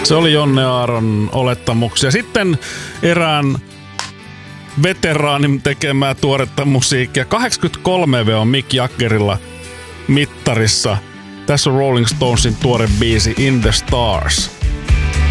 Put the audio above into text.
Se oli Jonne Aaron olettamuksia. Sitten erään veteraanin tekemää tuoretta musiikkia. 83V on Mick Jaggerilla mittarissa. Tässä on Rolling Stonesin tuore biisi In the Stars.